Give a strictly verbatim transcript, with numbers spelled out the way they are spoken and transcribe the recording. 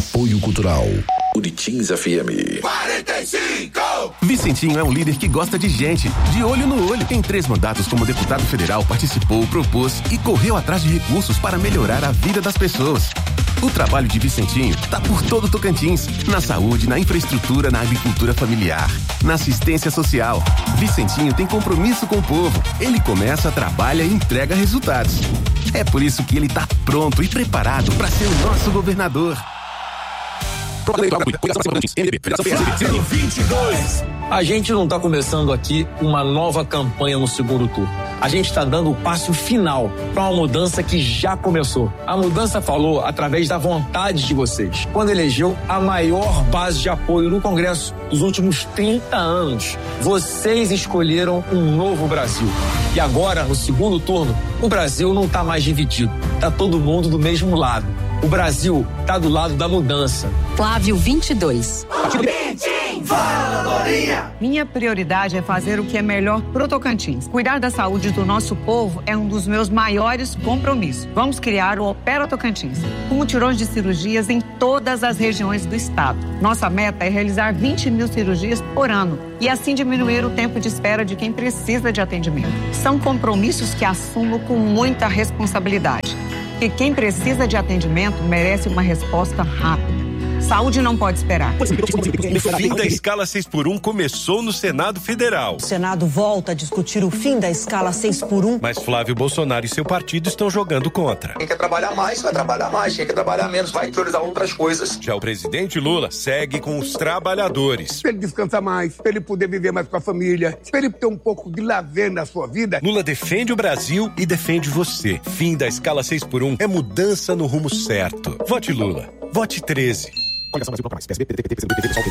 Apoio Cultural Buritins F M quarenta e cinco. Vicentinho é um líder que gosta de gente, de olho no olho. Em três mandatos como deputado federal, participou, propôs e correu atrás de recursos para melhorar a vida das pessoas. O trabalho de Vicentinho tá por todo Tocantins, na saúde, na infraestrutura, na agricultura familiar, na assistência social. Vicentinho tem compromisso com o povo. Ele começa, trabalha e entrega resultados. É por isso que ele tá pronto e preparado para ser o nosso governador. vinte e dois. A gente não está começando aqui uma nova campanha no segundo turno. A gente está dando o passo final para uma mudança que já começou. A mudança falou através da vontade de vocês, quando elegeu a maior base de apoio no Congresso dos últimos trinta anos. Vocês escolheram um novo Brasil. E agora, no segundo turno, o Brasil não está mais dividido. Está todo mundo do mesmo lado. O Brasil está do lado da mudança. Flávio vinte e dois. Minha prioridade é fazer o que é melhor pro Tocantins. Cuidar da saúde do nosso povo é um dos meus maiores compromissos. Vamos criar o Opera Tocantins, com mutirões de cirurgias em todas as regiões do estado. Nossa meta é realizar vinte mil cirurgias por ano e assim diminuir o tempo de espera de quem precisa de atendimento. São compromissos que assumo com muita responsabilidade. Que quem precisa de atendimento merece uma resposta rápida. Saúde não pode esperar. O fim da escala seis por um começou no Senado Federal. O Senado volta a discutir o fim da escala seis por um. Mas Flávio Bolsonaro e seu partido estão jogando contra. Quem quer trabalhar mais, vai trabalhar mais. Quem quer trabalhar menos, vai priorizar outras coisas. Já o presidente Lula segue com os trabalhadores. Pra ele descansar mais, pra ele poder viver mais com a família, pra ele ter um pouco de lazer na sua vida. Lula defende o Brasil e defende você. Fim da escala seis por um é mudança no rumo certo. Vote Lula. Vote treze. Coligação Brasil Campo Mais. P S B, P D T, P C B, P T B,